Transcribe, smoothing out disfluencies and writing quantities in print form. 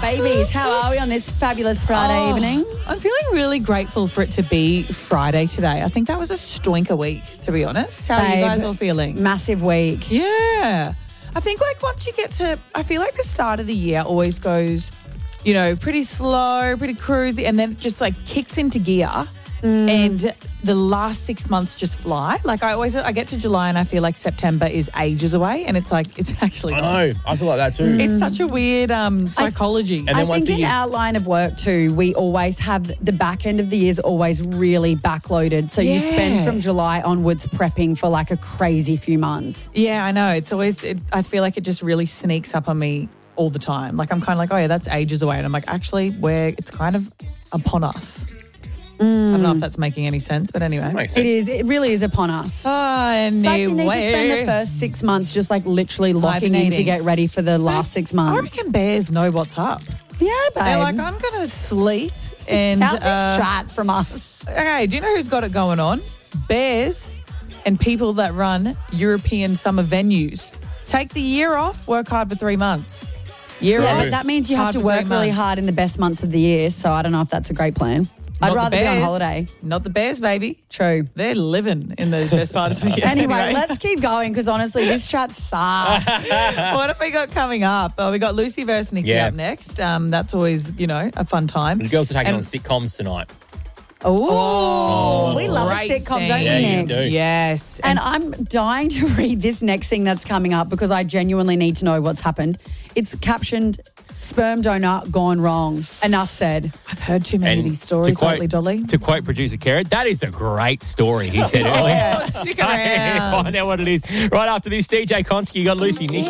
babies, how are we on this fabulous Friday evening? I'm feeling really grateful for it to be Friday today. I think that was a stoinker week, to be honest. How are you guys all feeling? Massive week. Yeah. I think once you get to, I feel like the start of the year always goes, pretty slow, pretty cruisy, and then it just kicks into gear. And the last 6 months just fly. I get to July and I feel like September is ages away, and it's actually I not. know. I feel like that too. It's such a weird psychology. And then I once think in the year- our line of work too, we always have the back end of the year is always really backloaded. So you spend from July onwards prepping for a crazy few months. Yeah, I know. It's always, I feel like it just really sneaks up on me all the time. I'm kind of oh yeah, that's ages away. And I'm actually, it's kind of upon us. I don't know if that's making any sense, but anyway. Makes sense. It is. It really is upon us. Anyway. It's like you need to spend the first 6 months just literally locking in to Hibernating. get ready for the last 6 months. I reckon bears know what's up. Yeah, babe. They're I'm going to sleep and... How's this chat from us? Okay, do you know who's got it going on? Bears and people that run European summer venues. Take the year off, work hard for 3 months. Year Yeah, off. but that means you have hard to for work 3 really months. hard in the best months of the year. So I don't know if that's a great plan. I'd Not the rather be on Bears. holiday. Not the Bears, baby. True. They're living in the best part of the year. Anyway, let's keep going because honestly, this chat sucks. What have we got coming up? Oh, we got Lucy versus Nikki Yeah. up next. That's always, a fun time. The girls are taking And- on sitcoms tonight. Oh, we love a great sitcom, thing. don't Yeah, we, you Nick? do. Yes. And I'm dying to read this next thing that's coming up because I genuinely need to know what's happened. It's captioned, "Sperm donor gone wrong." Enough said. I've heard too many of these stories lately, Dolly. To quote producer Karen, that is a great story, he said earlier. Stick around. Find out what it is. Right after this, DJ Konski, you got Lucy, Nikki.